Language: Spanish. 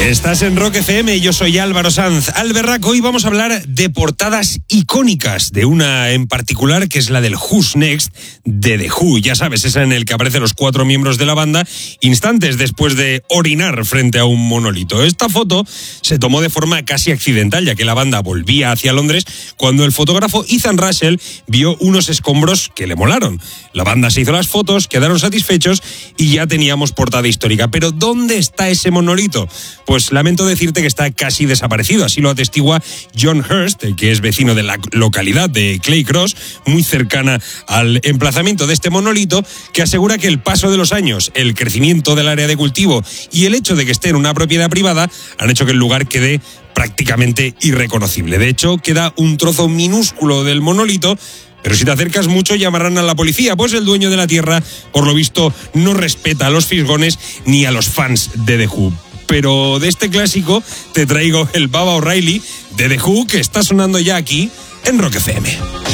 Estás en Rock FM y yo soy Álvaro Sanz. Al Berraco, hoy vamos a hablar de portadas icónicas, de una en particular que es la del Who's Next de The Who. Ya sabes, esa en el que aparecen los 4 miembros de la banda instantes después de orinar frente a un monolito. Esta foto se tomó de forma casi accidental, ya que la banda volvía hacia Londres cuando el fotógrafo Ethan Russell vio unos escombros que le molaron. La banda se hizo las fotos, quedaron satisfechos y ya teníamos portada histórica. Pero ¿dónde está ese monolito? Pues lamento decirte que está casi desaparecido, así lo atestigua John Hurst, que es vecino de la localidad de Clay Cross, muy cercana al emplazamiento de este monolito, que asegura que el paso de los años, el crecimiento del área de cultivo y el hecho de que esté en una propiedad privada han hecho que el lugar quede prácticamente irreconocible. De hecho, queda un trozo minúsculo del monolito, pero si te acercas mucho llamarán a la policía, pues el dueño de la tierra, por lo visto, no respeta a los fisgones ni a los fans de The Who. Pero de este clásico te traigo el Baba O'Reilly de The Who, que está sonando ya aquí en Rock FM.